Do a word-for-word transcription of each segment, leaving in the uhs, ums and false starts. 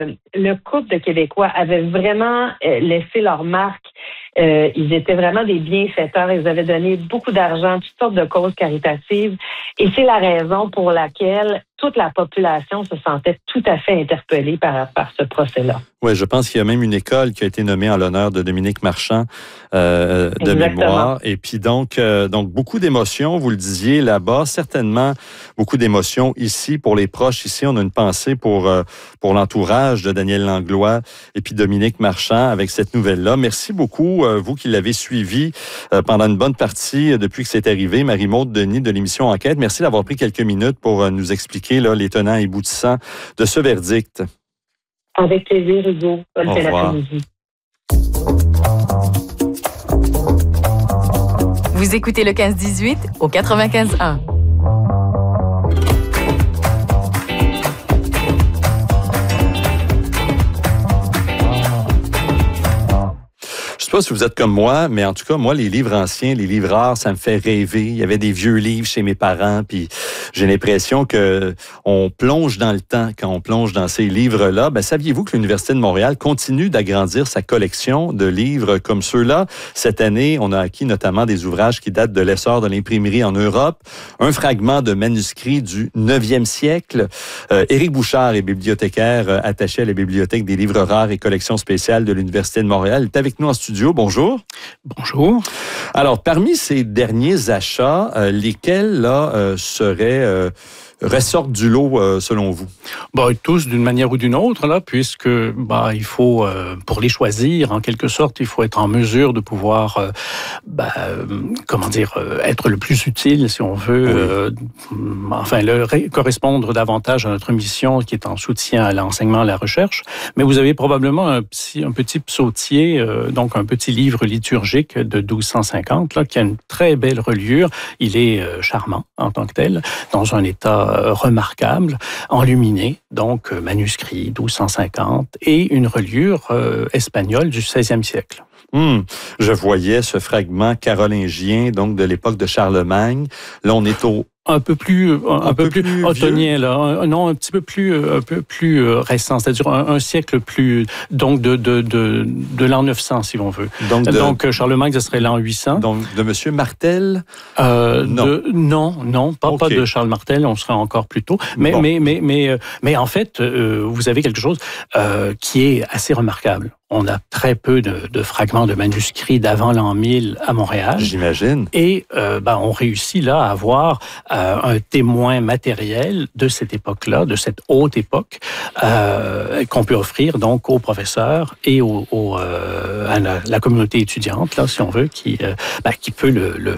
le couple de Québécois avait vraiment euh, laissé leur marque. Euh, ils étaient vraiment des bienfaiteurs. Ils avaient donné beaucoup d'argent à toutes sortes de causes caritatives. Et c'est la raison pour laquelle toute la population se sentait tout à fait interpellée par, par ce procès-là. Oui, je pense qu'il y a même une école qui a été nommée en l'honneur de Dominique Marchand euh, de Exactement. mémoire. Et puis donc, euh, donc beaucoup d'émotions, vous le disiez là-bas, certainement beaucoup d'émotions ici pour les proches. Ici, on a une pensée pour, euh, pour l'entourage de Daniel Langlois et puis Dominique Marchand avec cette nouvelle-là. Merci beaucoup, euh, vous qui l'avez suivi euh, pendant une bonne partie euh, depuis que c'est arrivé. Marie-Maude Denis de l'émission Enquête, merci d'avoir pris quelques minutes pour euh, nous expliquer là, les tenants et aboutissants de ce verdict. Avec plaisir, Hugo. Bonne Au revoir. Vous écoutez le quinze dix-huit au quatre-vingt-quinze un. Je sais pas si vous êtes comme moi, mais en tout cas, moi, les livres anciens, les livres rares, ça me fait rêver. Il y avait des vieux livres chez mes parents, puis j'ai l'impression que on plonge dans le temps quand on plonge dans ces livres-là. Ben, saviez-vous que l'Université de Montréal continue d'agrandir sa collection de livres comme ceux-là? Cette année, on a acquis notamment des ouvrages qui datent de l'essor de l'imprimerie en Europe, un fragment de manuscrit du neuvième siècle. Euh, Éric Bouchard est bibliothécaire euh, attaché à la Bibliothèque des livres rares et collections spéciales de l'Université de Montréal. Il est avec nous en studio. Bonjour. Bonjour. Alors, parmi ces derniers achats, euh, lesquels là euh, seraient euh, ressortent du lot euh, selon vous? Bon, tous d'une manière ou d'une autre là, puisque bah il faut euh, pour les choisir en quelque sorte, il faut être en mesure de pouvoir euh, bah, euh, comment dire euh, être le plus utile si on veut, oui. euh, enfin le ré- correspondre davantage à notre mission qui est en soutien à l'enseignement, à la recherche. Mais vous avez probablement un petit un petit psautier, euh, donc un petit livre liturgique de douze cent cinquante là, qui a une très belle reliure. Il est euh, charmant en tant que tel, dans un état remarquable, enluminé, donc manuscrit douze cent cinquante, et une reliure euh, espagnole du seizième siècle. Hum, je voyais ce fragment carolingien, donc de l'époque de Charlemagne. Là, on est au Un peu plus, un, un peu, peu plus, plus ottonien, là. Un, non, un petit peu plus, un peu plus récent, c'est-à-dire un, un siècle plus, donc de, de, de, de l'an neuf cents, si l'on veut. Donc, de, donc Charlemagne, ce serait l'an huit cents. Donc, de Monsieur Martel? Euh, non. De, non, non, pas, okay. pas de Charles Martel, on serait encore plus tôt. Mais, bon. mais, mais, mais, mais, en fait, euh, vous avez quelque chose euh, qui est assez remarquable. On a très peu de, de fragments de manuscrits d'avant l'an mille à Montréal. J'imagine. Et euh, ben, on réussit là à avoir euh, un témoin matériel de cette époque-là, de cette haute époque, euh, qu'on peut offrir donc aux professeurs et aux, aux, euh, à la, la communauté étudiante, là, si on veut, qui, euh, ben, qui peut le, le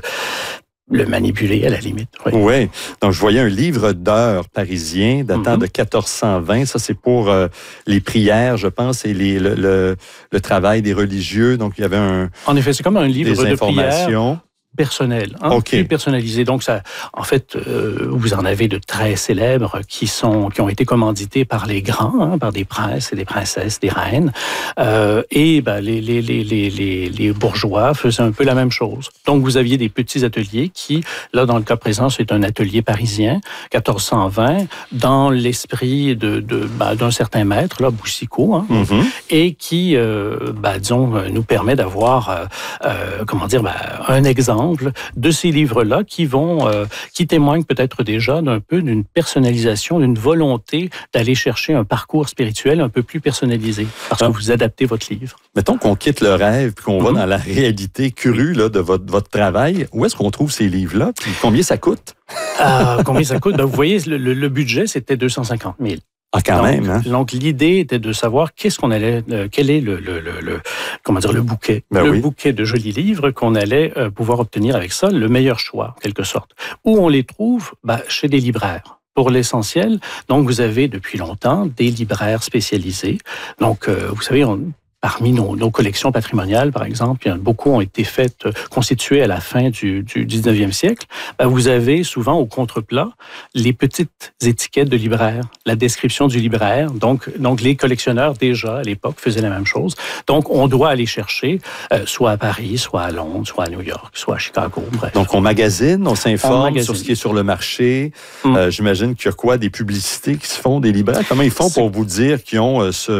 le manipuler à la limite. Oui. oui. Donc, je voyais un livre d'heures parisien datant mm-hmm. de quatorze cent vingt. Ça, c'est pour euh, les prières, je pense, et les, le, le, le travail des religieux. Donc, il y avait un... En effet, c'est comme un livre des de informations. prières personnel, hein, okay. plus personnalisé. Donc, ça, en fait, euh, vous en avez de très célèbres qui sont, qui ont été commandités par les grands, hein, par des princes et des princesses, des reines, euh, et ben, les, les, les, les, les, les bourgeois faisaient un peu la même chose. Donc, vous aviez des petits ateliers qui, là, dans le cas présent, c'est un atelier parisien, quatorze cent vingt, dans l'esprit de, de, ben, d'un certain maître, là, Boucicaut, hein, mm-hmm. et qui, euh, ben, disons, nous permet d'avoir, euh, euh, comment dire, ben, un exemple de ces livres-là qui vont, euh, qui témoignent peut-être déjà d'un peu d'une personnalisation, d'une volonté d'aller chercher un parcours spirituel un peu plus personnalisé, parce que vous adaptez votre livre. Mettons qu'on quitte le rêve puis qu'on mm-hmm. va dans la réalité crue là, de votre, votre travail. Où est-ce qu'on trouve ces livres-là? Puis combien ça coûte? euh, combien ça coûte? Ben, vous voyez, le, le, le budget, c'était deux cent cinquante mille. Ah, quand donc, même, hein? Donc, l'idée était de savoir qu'est-ce qu'on allait, euh, quel est le, le, le, le, comment dire, le bouquet, ben le oui. bouquet de jolis livres qu'on allait euh, pouvoir obtenir avec ça, le meilleur choix, en quelque sorte. Où on les trouve? Ben, chez des libraires. Pour l'essentiel, donc, vous avez depuis longtemps des libraires spécialisés. Donc, euh, vous savez, on, parmi nos, nos collections patrimoniales, par exemple, beaucoup ont été faites, constituées à la fin du, du dix-neuvième siècle. Ben, vous avez souvent au contre-plat les petites étiquettes de libraire, la description du libraire. Donc, donc les collectionneurs, déjà, à l'époque, faisaient la même chose. Donc, on doit aller chercher, euh, soit à Paris, soit à Londres, soit à New York, soit à Chicago, bref. Donc, on magasine, on s'informe on magasine. sur ce qui est sur le marché. Hum. Euh, j'imagine qu'il y a quoi, des publicités qui se font, des libraires? Comment ils font C'est... pour vous dire qu'ils ont euh, ce...